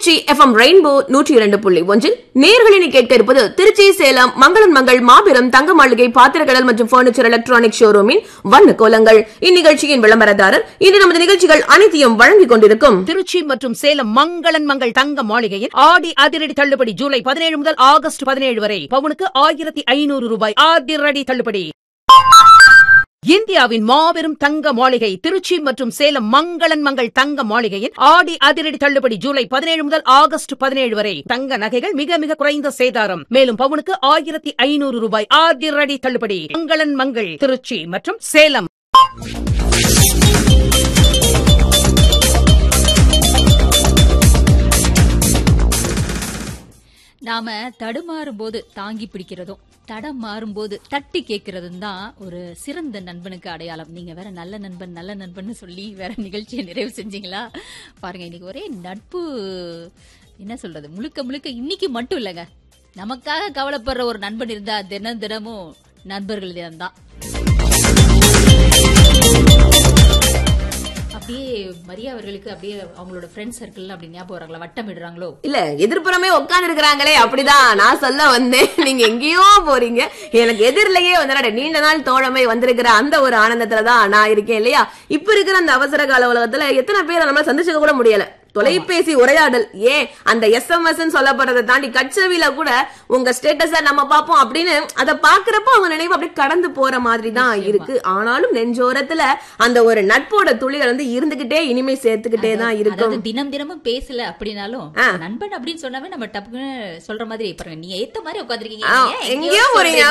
Trichy FM rainbow 102.1 நேயர்களினை கேட்க இருப்பது திருச்சி சேலம் மங்களன் மங்கள் மாபெரும் தங்க மாளிகை பாத்திரக்கடல் மற்றும் பர்னிச்சர் எலக்ட்ரானிக் ஷோரூமின் வண்ண கோலங்கள். இந்நிகழ்ச்சியின் விளம்பரதாரர் இன்று நமது நிகழ்ச்சிகள் அனைத்தையும் வழங்கிக் கொண்டிருக்கும் திருச்சி மற்றும் சேலம் மங்களன் மங்கள் தங்க மாளிகையில் ஆடி அதிரடி தள்ளுபடி ஜூலை 17 முதல் ஆகஸ்ட் 17 வரை பவுனுக்கு 1500 ரூபாய் அதிரடி தள்ளுபடி. இந்தியாவின் மாபெரும் தங்க மாளிகை திருச்சி மற்றும் சேலம் மங்களன் மங்கள் தங்க மாளிகையில் ஆடி அதிரடி தள்ளுபடி ஜூலை 17 முதல் ஆகஸ்ட் 17 வரை தங்க நகைகள் மிக மிக குறைந்த சேதாரம். மேலும் பவுனுக்கு 1500 ரூபாய் அதிரடி தள்ளுபடி. மங்களன் மங்கள் திருச்சி மற்றும் சேலம். நாம தடுமாறும் போது தாங்கி பிடிக்கிறதும் தடம் மாறும்போது தட்டி கேட்கறதும் தான் ஒரு சிறந்த நண்பனுக்கு அடையாளம். நீங்க வேற நல்ல நண்பன் சொல்லி வேற நிகழ்ச்சியை நிறைவு செஞ்சீங்களா பாருங்க. இன்னைக்கு ஒரே நட்பு, என்ன சொல்றது, முழுக்க முழுக்க இன்னைக்கு மட்டும் இல்லைங்க, நமக்காக கவலைப்படுற ஒரு நண்பன் இருந்தா தினமும் நண்பர்கள் தினம்தான். அப்படியே மரியா அவர்களுக்கு அப்படியே அவங்களோட ஃப்ரெண்ட் சர்க்கிள் அப்படி ஞாபகம் வராங்களா, வட்டம் விடுறாங்களோ? இல்ல, எதிர்ப்புறமே உட்கார்ந்து இருக்கிறாங்களே, அப்படிதான் நான் சொல்ல வந்தேன். நீங்க எங்கேயோ போறீங்க. எனக்கு எதிரிலேயே வந்து நீண்ட நாள் தோழமை வந்திருக்கிற அந்த ஒரு ஆனந்தத்துலதான் நான் இருக்கேன் இல்லையா? இப்ப இருக்கிற அந்த அவசர கால உலகத்துல எத்தனை பேரை நம்மளால சந்திச்சுக்க கூட முடியல. தொலைபேசி உரையாடல், ஏன் அந்த SMS சொல்லப்படுறதை தாண்டி கட்சவில கூட உங்க ஸ்டேட்டஸ நம்ம பாப்போம் அப்படின்னு அதை பாக்குறப்ப அவங்க நினைவு அப்படியே கடந்து போற மாதிரி தான் இருக்கு. ஆனாலும் நெஞ்சோரத்துல அந்த ஒரு நட்போட துளிகள் வந்து இருந்துகிட்டே இனிமே சேர்த்துக்கிட்டே தான் இருக்கும். தினமும் பேசல அப்படின்னாலும் நண்பன் அப்படின்னு சொன்னாவே நம்ம டப்புன்னு சொல்ற மாதிரி பாருங்க, நீ ஏத்த மாதிரி உட்காந்துருக்கீங்க, எங்கேயோ போறீங்க.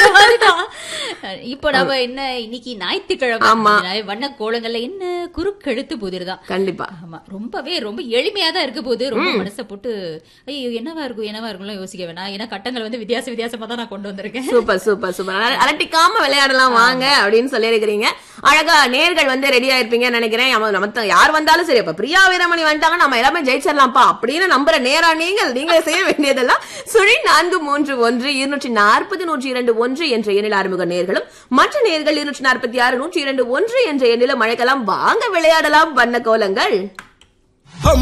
இப்போ நம்ம என்ன இன்னைக்கு ஞாயிற்றுக்கிழமை வண்ண கோலங்கள்ல என்ன குறுக்கெழுத்து புதிர்தான். கண்டிப்பா. ஆமா, ரொம்ப எளிமையா தான் இருக்க போது. ரொம்ப மனசை போட்டு ஐயோ என்னவா இருக்கும் யோசிக்க வேணாம். ஏன்னா கட்டங்கள் வந்து வித்தியாசமா தான் நான் கொண்டு வந்திருக்கேன். சூப்பர் அலட்டிக்காம விளையாடலாம் வாங்க அப்படின்னு சொல்லி இருக்கிறீங்க. அழகா நேர்கள் வந்து ரெடியா இருப்பீங்கன்னு நினைக்கிறேன். நம்ம யார் வந்தாலும் சரி, இப்ப பிரியா வீரமணி வந்துட்டாங்க, நம்ம எல்லாமே ஜெயிச்சிடலாம்ப்பா அப்படின்னு நம்புற நேரா நீங்க செய்ய வேண்டியதெல்லாம் 44240 என்ற எண்ணில் அறிமுக நேர்களும் மற்ற நேர்கள் 246 102 என்ற எண்ணிலும் அழைக்கலாம். வாங்க விளையாடலாம் வண்ண கோலங்கள்.